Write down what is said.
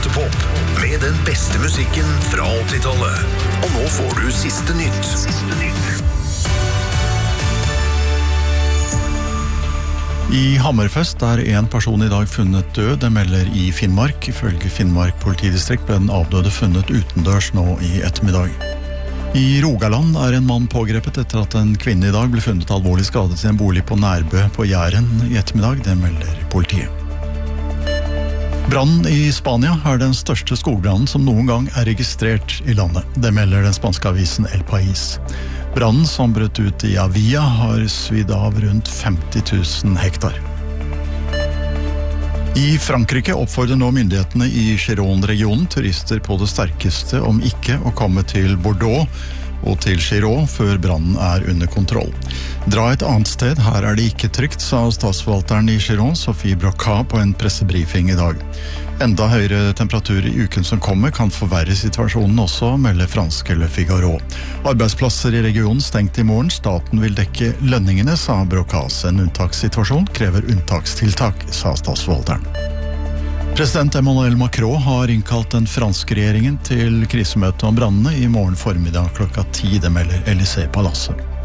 Teaterpop med den beste musikken fra 80-tallet. Og nå får du siste nytt. I Hammerfest er en person i dag funnet død, det melder i Finnmark. Ifølge Finnmark politidistrikt ble den avdøde funnet utendørs nå i ettermiddag. I Rogaland er en mann pågrepet etter at en kvinne i dag ble funnet alvorlig skadet i en bolig på Nærbø på Jæren i ettermiddag, det melder politiet. Brannen i Spania er den største skogbrannen som noen gang er registrert i landet. Det melder den spanske avisen El País. Brannen som brøt ut i Avia har svidd av rundt 50 000 hektar. I Frankrike oppfordrer nå myndighetene i Gironde-regionen turister på det sterkeste om ikke å komme til Bordeaux og til Giron før brannen er under kontroll. Dra et annet sted, her er det ikke trygt, sa statsforvalteren i Giron, Sophie Brocas, på en pressebrifing i dag. Enda høyere temperatur i uken som kommer kan forverre situasjonen også, melder franske Le Figaro. Arbeidsplasser i regionen stengt i morgen, staten vil dekke lønningene, sa Brocas. En unntakssituasjon krever unntakstiltak, sa statsforvalteren. President Emmanuel Macron har innkalt den franske regjeringen til krisemøte om brannene i morgen formiddag klokka 10, det melder Élysée-palasset.